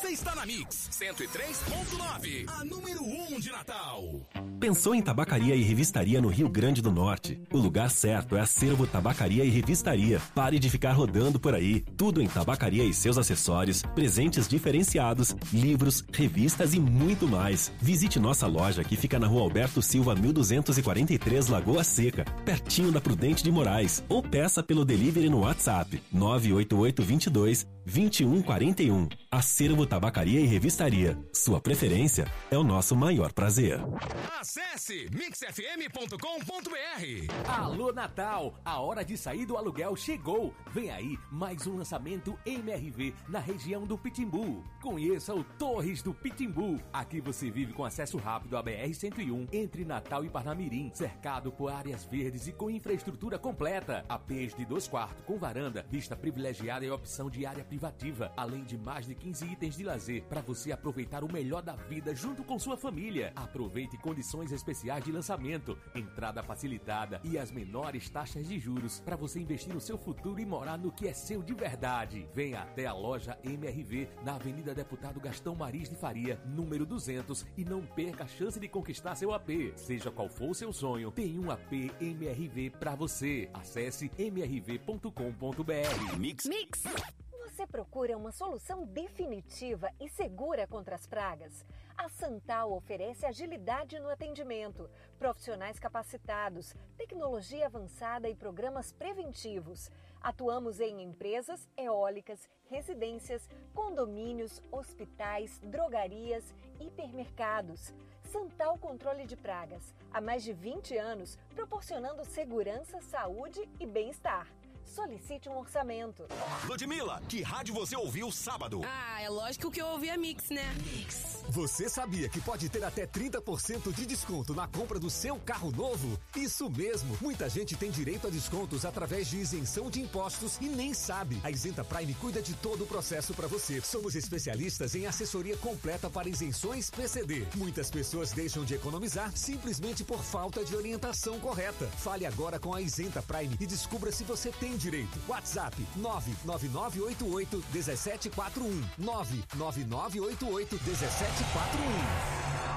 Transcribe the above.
Você está na Mix 103.9, a número 1 de Natal. Pensou em tabacaria e revistaria no Rio Grande do Norte? O lugar certo é Acervo Tabacaria e Revistaria. Pare de ficar rodando por aí. Tudo em tabacaria e seus acessórios, presentes diferenciados, livros, revistas e muito mais. Visite nossa loja que fica na Rua Alberto Silva, 1243, Lagoa Seca, pertinho da Prudente de Moraes. Ou peça pelo delivery no WhatsApp 98822-2141. Acervo Tabacaria e Revistaria. Sua preferência é o nosso maior prazer. Acesse mixfm.com.br. Alô Natal, a hora de sair do aluguel chegou. Vem aí mais um lançamento MRV na região do Pitimbu. Conheça o Torres do Pitimbu. Aqui você vive com acesso rápido à BR-101 entre Natal e Parnamirim, cercado por áreas verdes e com infraestrutura completa. APs de 2 quartos com varanda, vista privilegiada e opção de área privativa, além de mais de 15 itens de lazer para você aproveitar o melhor da vida junto com sua família. Aproveite condições especiais de lançamento, entrada facilitada e as menores taxas de juros para você investir no seu futuro e morar no que é seu de verdade. Venha até a loja MRV na Avenida Deputado Gastão Maris de Faria, número 200, e não perca a chance de conquistar seu AP. Seja qual for o seu sonho, tem um AP MRV para você. Acesse mrv.com.br. Mix. Você procura uma solução definitiva e segura contra as pragas? A Santal oferece agilidade no atendimento, profissionais capacitados, tecnologia avançada e programas preventivos. Atuamos em empresas, eólicas, residências, condomínios, hospitais, drogarias, hipermercados. Santal Controle de Pragas. Há mais de 20 anos, proporcionando segurança, saúde e bem-estar. Solicite um orçamento. Ludmilla, que rádio você ouviu sábado? Ah, é lógico que eu ouvi a Mix, né? Você sabia que pode ter até 30% de desconto na compra do seu carro novo? Isso mesmo! Muita gente tem direito a descontos através de isenção de impostos e nem sabe. A Isenta Prime cuida de todo o processo para você. Somos especialistas em assessoria completa para isenções PCD. Muitas pessoas deixam de economizar simplesmente por falta de orientação correta. Fale agora com a Isenta Prime e descubra se você tem direito. WhatsApp 99988-1741. 99988-1741.